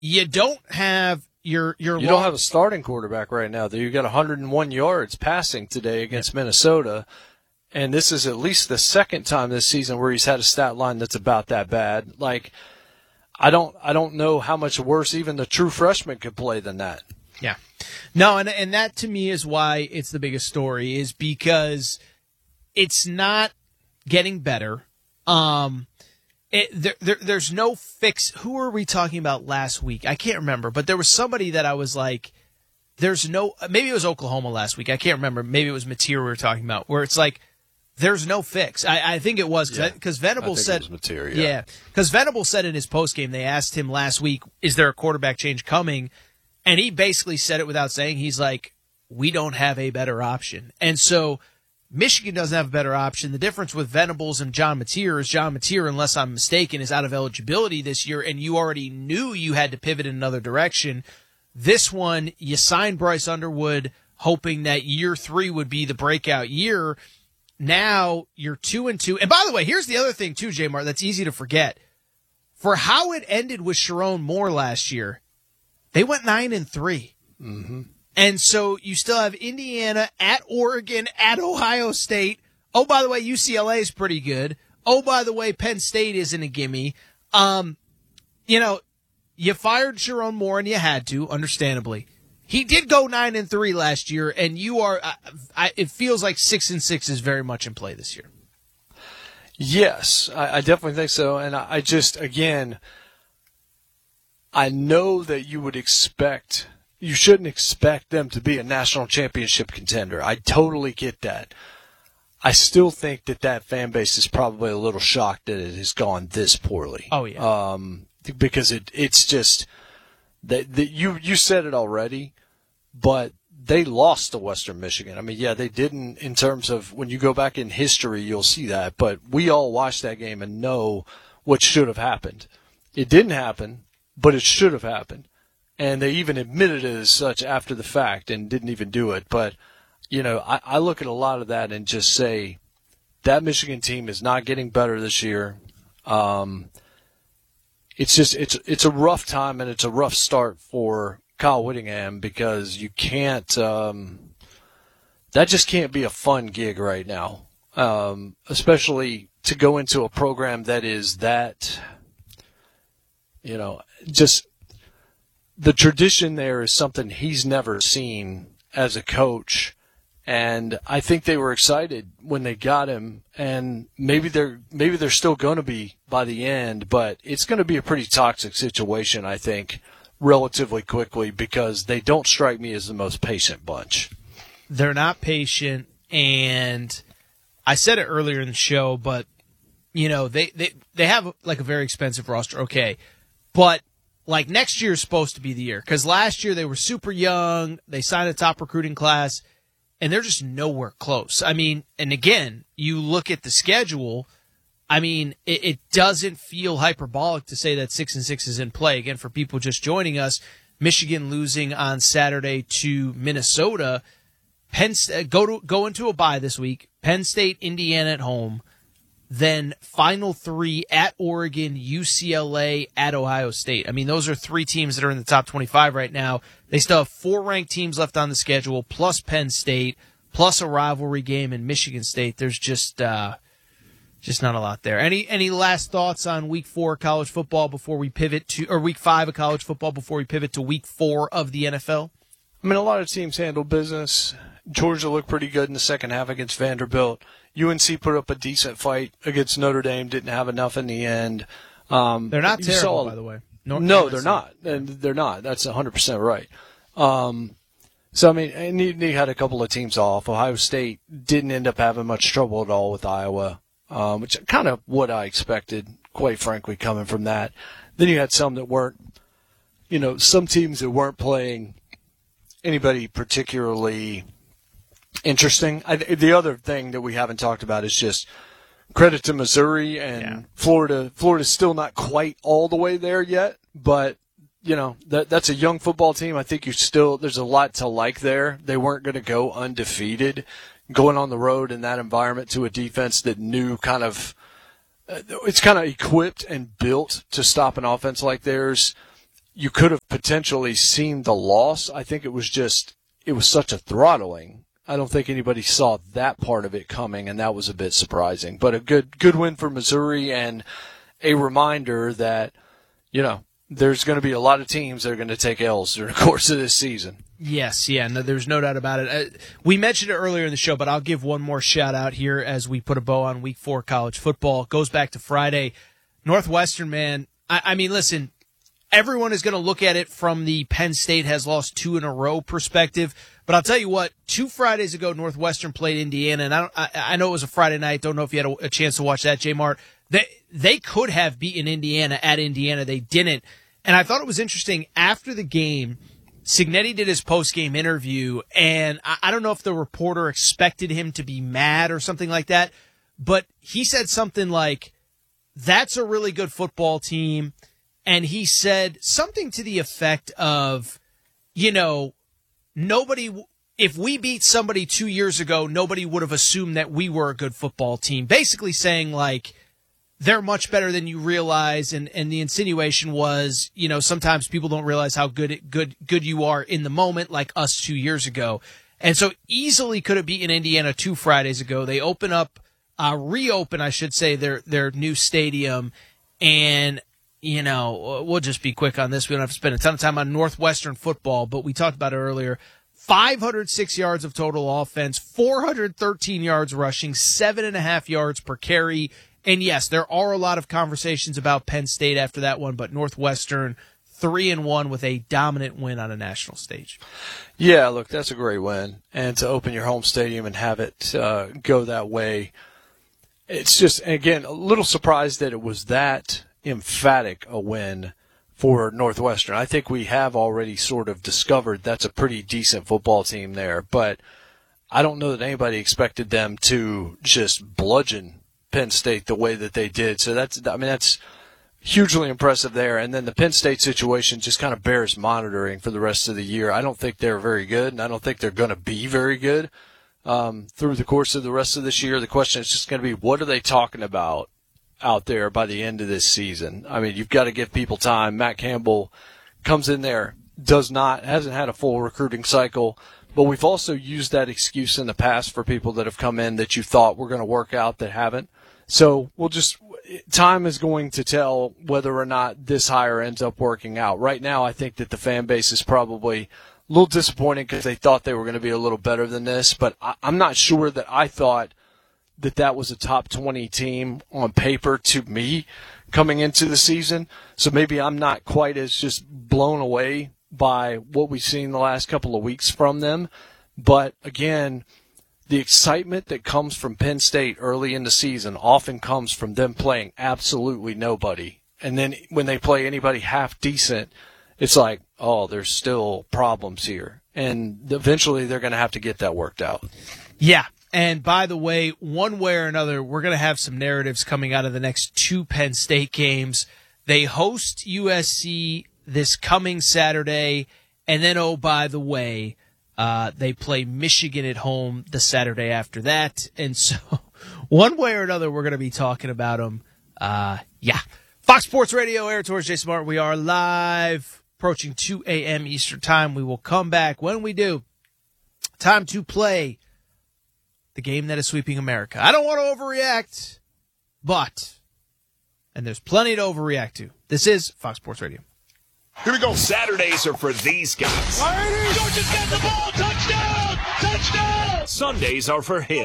you don't have you don't have a starting quarterback right now. You got 101 yards passing today against Minnesota, and this is at least the second time this season where he's had a stat line that's about that bad. Like, I don't know how much worse even the true freshman could play than that. Yeah. No, and that to me is why it's the biggest story, is because it's not getting better. There's no fix. Who were we talking about last week? I can't remember, but there was somebody that I was like, maybe it was Oklahoma last week. I can't remember. Maybe it was Mateer we were talking about, where it's like, there's no fix. I think it was because Venables said, because Venables said in his postgame, they asked him last week, is there a quarterback change coming? And he basically said it without saying. He's like, we don't have a better option. And so Michigan doesn't have a better option. The difference with Venables and John Mateer is John Mateer, unless I'm mistaken, is out of eligibility this year, and you already knew you had to pivot in another direction. This one, you signed Bryce Underwood hoping that year 3 would be the breakout year. Now you're 2-2. And by the way, here's the other thing too, J-Mart, that's easy to forget. For how it ended with Sharon Moore last year, they went 9-3. Mm-hmm. And so you still have Indiana, at Oregon, at Ohio State. Oh, by the way, UCLA is pretty good. Oh, by the way, Penn State isn't a gimme. You fired Sharon Moore, and you had to, understandably. He did go 9-3 last year, and you are. It feels like 6-6 is very much in play this year. Yes, I definitely think so. And I just, again, I know that you shouldn't expect them to be a national championship contender. I totally get that. I still think that fan base is probably a little shocked that it has gone this poorly. Oh, yeah. Because it's just that you said it already, but they lost to Western Michigan. I mean, yeah, they didn't in terms of when you go back in history, you'll see that. But we all watched that game and know what should have happened. It didn't happen, but it should have happened. And they even admitted it as such after the fact and didn't even do it. But, I look at a lot of that and just say that Michigan team is not getting better this year. It's a rough time and it's a rough start for Kyle Whittingham because you can't that just can't be a fun gig right now, especially to go into a program that is that, just the tradition there is something he's never seen as a coach. And I think they were excited when they got him, and maybe they're still going to be by the end, but it's going to be a pretty toxic situation, I think, relatively quickly because they don't strike me as the most patient bunch. They're not patient, and I said it earlier in the show, but they have like a very expensive roster, okay, but like next year is supposed to be the year because last year they were super young, they signed a top recruiting class. And they're just nowhere close. I mean, and again, you look at the schedule, I mean, it doesn't feel hyperbolic to say that 6-6 is in play. Again, for people just joining us, Michigan losing on Saturday to Minnesota. Penn State, go into a bye this week. Penn State, Indiana at home. Then final 3 at Oregon, UCLA, at Ohio State. I mean, those are 3 teams that are in the top 25 right now. They still have 4 ranked teams left on the schedule, plus Penn State, plus a rivalry game in Michigan State. There's just not a lot there. Any last thoughts on Week 4 college football before we pivot to, or Week 5 of college football before we pivot to Week 4 of the NFL? I mean, a lot of teams handle business. Georgia looked pretty good in the second half against Vanderbilt. UNC put up a decent fight against Notre Dame, didn't have enough in the end. They're not terrible, by the way. No, they're not. And they're not. That's 100% right. So, I mean, and you had a couple of teams off. Ohio State didn't end up having much trouble at all with Iowa, which is kind of what I expected, quite frankly, coming from that. Then you had some that weren't, some teams that weren't playing anybody particularly interesting. The other thing that we haven't talked about is just credit to Missouri and Florida. Florida's still not quite all the way there yet, but that's a young football team. I think there's a lot to like there. They weren't going to go undefeated going on the road in that environment to a defense that knew it's kind of equipped and built to stop an offense like theirs. you could have potentially seen the loss. I think it was such a throttling. I don't think anybody saw that part of it coming, and that was a bit surprising. But a good win for Missouri, and a reminder that, there's going to be a lot of teams that are going to take L's during the course of this season. Yes, yeah, no, there's no doubt about it. We mentioned it earlier in the show, but I'll give one more shout out here as we put a bow on Week 4 college football. It goes back to Friday. Northwestern, man, I mean, listen, everyone is going to look at it from the Penn State has lost 2 in a row perspective. But I'll tell you what, 2 Fridays ago, Northwestern played Indiana, and I know it was a Friday night. Don't know if you had a chance to watch that, J-Mart. They could have beaten Indiana at Indiana. They didn't. And I thought it was interesting. After the game, Cignetti did his post-game interview, and I don't know if the reporter expected him to be mad or something like that, but he said something like, that's a really good football team. And he said something to the effect of, nobody, if we beat somebody 2 years ago, nobody would have assumed that we were a good football team. Basically saying, like, they're much better than you realize, and the insinuation was, sometimes people don't realize how good you are in the moment, like us 2 years ago. And so easily could have beaten Indiana 2 Fridays ago. They reopen, I should say, their new stadium, and we'll just be quick on this. We don't have to spend a ton of time on Northwestern football, but we talked about it earlier. 506 yards of total offense, 413 yards rushing, 7.5 yards per carry. And yes, there are a lot of conversations about Penn State after that one, but Northwestern 3-1 with a dominant win on a national stage. Yeah, look, that's a great win. And to open your home stadium and have it go that way, it's just, again, a little surprised that it was that emphatic a win for Northwestern. I think we have already sort of discovered that's a pretty decent football team there, but I don't know that anybody expected them to just bludgeon Penn State the way that they did. So that's hugely impressive there. And then the Penn State situation just kind of bears monitoring for the rest of the year. I don't think they're very good, and I don't think they're going to be very good through the course of the rest of this year. The question is just going to be, what are they talking about out there by the end of this season? I mean, you've got to give people time. Matt Campbell comes in there, hasn't had a full recruiting cycle, but we've also used that excuse in the past for people that have come in that you thought were going to work out that haven't. So time is going to tell whether or not this hire ends up working out. Right now, I think that the fan base is probably a little disappointed because they thought they were going to be a little better than this, but I'm not sure that I thought that was a top 20 team on paper to me coming into the season. So maybe I'm not quite as just blown away by what we've seen the last couple of weeks from them. But again, the excitement that comes from Penn State early in the season often comes from them playing absolutely nobody. And then when they play anybody half decent, it's like, oh, there's still problems here. And eventually they're going to have to get that worked out. Yeah. And by the way, one way or another, we're going to have some narratives coming out of the next 2 Penn State games. They host USC this coming Saturday. And then, oh, by the way, they play Michigan at home the Saturday after that. And so one way or another, we're going to be talking about them. Yeah. Fox Sports Radio, Air Tours, Jason Martin. We are live, approaching 2 a.m. Eastern Time. We will come back. When we do, time to play the game that is sweeping America. I don't want to overreact, and there's plenty to overreact to. This is Fox Sports Radio. Here we go. Saturdays are for these guys. Georgia's got the ball. Touchdown! Touchdown! Sundays are for him.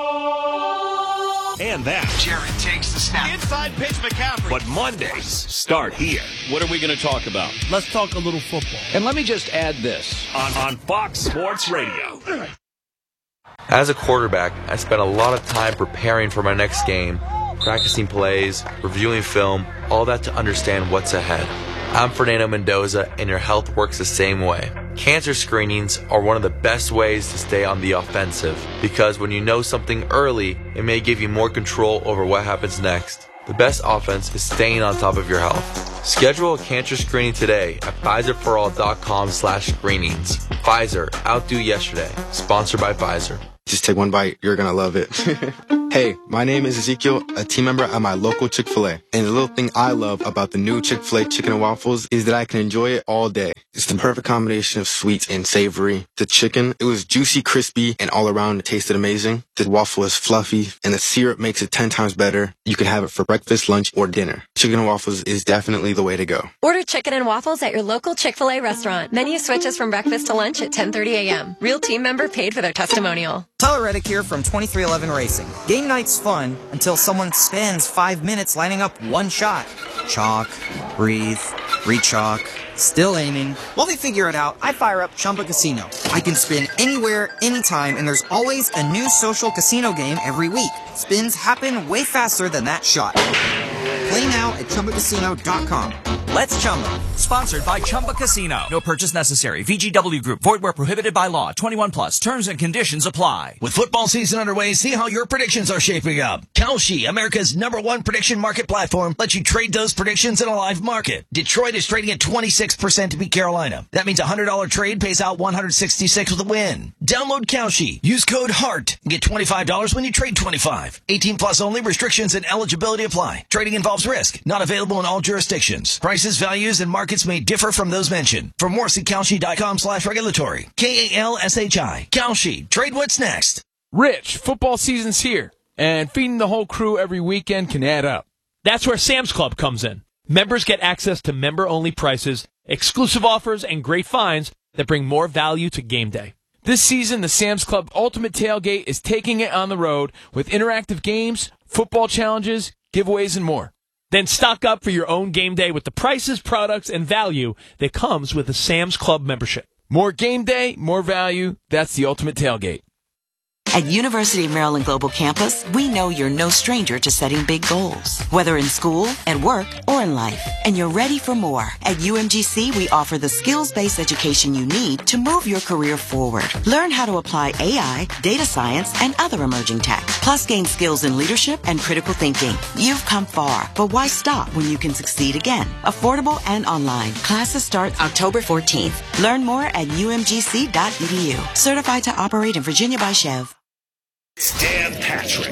And that. Jarrett takes the snap. Inside pitch, McCaffrey. But Mondays start here. What are we going to talk about? Let's talk a little football. And let me just add this. On Fox Sports Radio. As a quarterback, I spent a lot of time preparing for my next game, practicing plays, reviewing film, all that to understand what's ahead. I'm Fernando Mendoza, and your health works the same way. Cancer screenings are one of the best ways to stay on the offensive, because when you know something early, it may give you more control over what happens next. The best offense is staying on top of your health. Schedule a cancer screening today at PfizerForAll.com/screenings. Pfizer, outdo yesterday. Sponsored by Pfizer. Just take one bite. You're going to love it. Hey, my name is Ezekiel, a team member at my local Chick-fil-A. And the little thing I love about the new Chick-fil-A chicken and waffles is that I can enjoy it all day. It's the perfect combination of sweet and savory. The chicken, it was juicy, crispy, and all around it tasted amazing. The waffle is fluffy, and the syrup makes it 10 times better. You can have it for breakfast, lunch, or dinner. Chicken and waffles is definitely the way to go. Order chicken and waffles at your local Chick-fil-A restaurant. Menu switches from breakfast to lunch at 10:30 a.m. Real team member paid for their testimonial. Tyler Reddick here from 2311 Racing. Game night's fun until someone spends 5 minutes lining up one shot. Chalk, breathe, re-chalk, still aiming. While they figure it out, I fire up Chumba Casino. I can spin anywhere, anytime, and there's always a new social casino game every week. Spins happen way faster than that shot. Play now at ChumbaCasino.com. Let's Chumba. Sponsored by Chumba Casino. No purchase necessary. VGW Group. Void where prohibited by law. 21 plus. Terms and conditions apply. With football season underway, see how your predictions are shaping up. Kalshi, America's #1 prediction market platform, lets you trade those predictions in a live market. Detroit is trading at 26% to beat Carolina. That means a $100 trade pays out $166 with a win. Download Kalshi. Use code HEART and get $25 when you trade 25. 18 plus only. Restrictions and eligibility apply. Trading involves risk. Not available in all jurisdictions. Prices, values, and markets may differ from those mentioned. For more, see Kalshi.com/regulatory. KALSHI. Kalshi. Trade what's next. Rich, football season's here, and feeding the whole crew every weekend can add up. That's where Sam's Club comes in. Members get access to member-only prices, exclusive offers, and great finds that bring more value to game day. This season, the Sam's Club Ultimate Tailgate is taking it on the road with interactive games, football challenges, giveaways, and more. Then stock up for your own game day with the prices, products, and value that comes with a Sam's Club membership. More game day, more value. That's the Ultimate Tailgate. At University of Maryland Global Campus, we know you're no stranger to setting big goals, whether in school, at work, or in life. And you're ready for more. At UMGC, we offer the skills-based education you need to move your career forward. Learn how to apply AI, data science, and other emerging tech. Plus, gain skills in leadership and critical thinking. You've come far, but why stop when you can succeed again? Affordable and online. Classes start October 14th. Learn more at umgc.edu. Certified to operate in Virginia by Chev. It's Dan Patrick.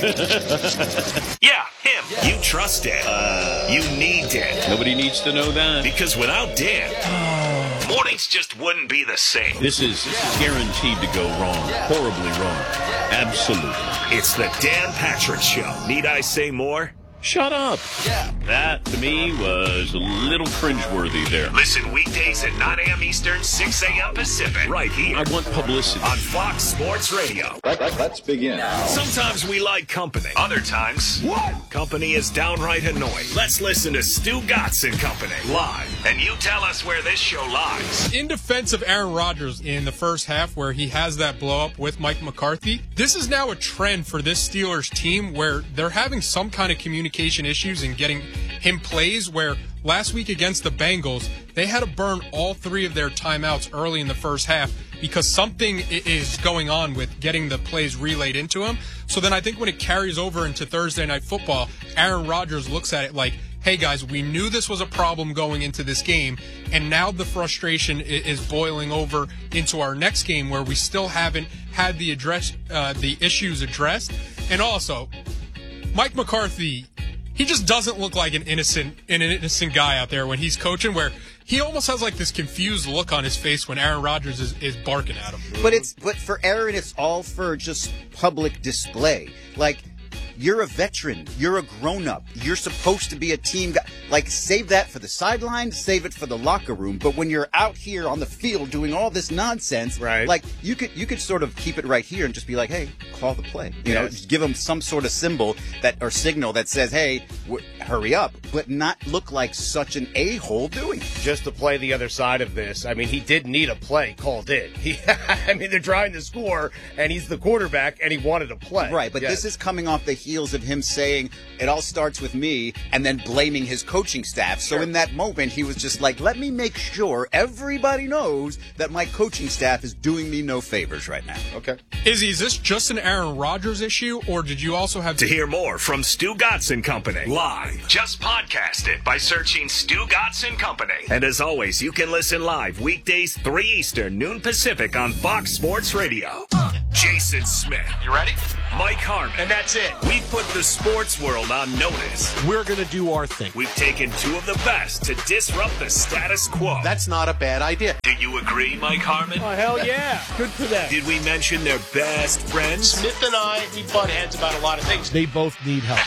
Yeah, him. You trust Dan. You need Dan. Nobody needs to know that. Because without Dan, mornings just wouldn't be the same. This is guaranteed to go wrong. Horribly wrong. Absolutely. It's the Dan Patrick Show. Need I say more? Shut up. That, to me, was a little cringeworthy there. Listen weekdays at 9 a.m. Eastern, 6 a.m. Pacific. Right here. I want publicity. On Fox Sports Radio. Let's begin. Sometimes we like company. Other times, company is downright annoying. Let's listen to Stu Gatz and Company live. And you tell us where this show lies. In defense of Aaron Rodgers in the first half where he has that blow-up with Mike McCarthy, this is now a trend for this Steelers team where they're having some kind of communication issues and getting him plays where last week against the Bengals, they had to burn all 3 of their timeouts early in the first half because something is going on with getting the plays relayed into him. So then I think when it carries over into Thursday Night Football, Aaron Rodgers looks at it like, hey guys, we knew this was a problem going into this game, and now the frustration is boiling over into our next game where we still haven't had the issues addressed. And also, Mike McCarthy, he just doesn't look like an innocent guy out there when he's coaching, where he almost has like this confused look on his face when Aaron Rodgers is barking at him. But for Aaron, it's all for just public display. Like, you're a veteran. You're a grown-up. You're supposed to be a team guy. Like, save that for the sideline, save it for the locker room. But when you're out here on the field doing all this nonsense, right? Like, you could sort of keep it right here and just be like, hey, call the play. You know, just give them some sort of symbol or signal that says, hey, hurry up, but not look like such an a-hole doing it. Just to play the other side of this, I mean, he did need a play called in. I mean, they're trying to score, and he's the quarterback, and he wanted to play. Right, but this is coming off the heels of him saying, it all starts with me, and then blaming his coaching staff. So in that moment, he was just like, let me make sure everybody knows that my coaching staff is doing me no favors right now. Okay. Izzy, is this just an Aaron Rodgers issue, or did you also have to hear more from Stu Gatz and Company live? Just podcast it by searching Stu Gatz and Company. And as always, you can listen live weekdays 3 Eastern, noon Pacific on Fox Sports Radio. Jason Smith. You ready? Mike Harmon. And that's it. We put the sports world on notice. We're going to do our thing. We've taken two of the best to disrupt the status quo. That's not a bad idea. Do you agree, Mike Harmon? Oh, hell yeah. Good for them. Did we mention their best friends? Smith and I, we butt heads about a lot of things. They both need help.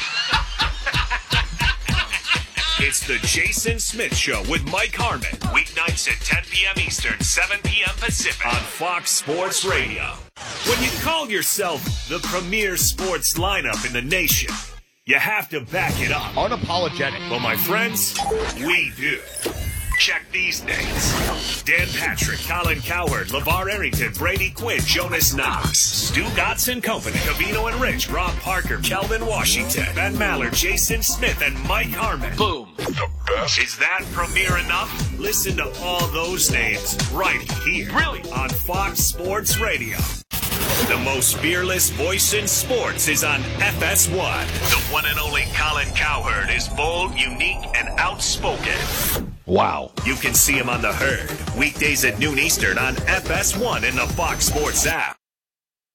It's the Jason Smith Show with Mike Harmon. Weeknights at 10 p.m. Eastern, 7 p.m. Pacific on Fox Sports Radio. When you call yourself the premier sports lineup in the nation, you have to back it up. Unapologetic. Well, my friends, we do. Check these names. Dan Patrick, Colin Cowherd, LeVar Arrington, Brady Quinn, Jonas Knox, Stu Gatz and Company, Covino and Rich, Rob Parker, Kelvin Washington, Ben Maller, Jason Smith, and Mike Harmon. Boom. The best. Is that premiere enough? Listen to all those names right here. Really? On Fox Sports Radio. The most fearless voice in sports is on FS1. The one and only Colin Cowherd is bold, unique, and outspoken. Wow. You can see him on The Herd, weekdays at noon Eastern on FS1 in the Fox Sports app.